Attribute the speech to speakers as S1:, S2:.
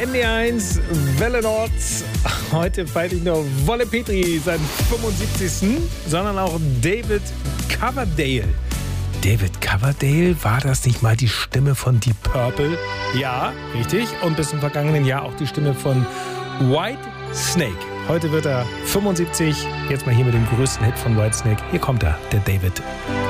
S1: ND1, Welle Nord. Heute feiert nicht nur Wolle Petri seinen 75., sondern auch David Coverdale. David Coverdale, war das nicht mal die Stimme von Deep Purple? Ja, richtig. Und bis zum vergangenen Jahr auch die Stimme von White Snake. Heute wird er 75. Jetzt mal hier mit dem größten Hit von White Snake. Hier kommt er, der David.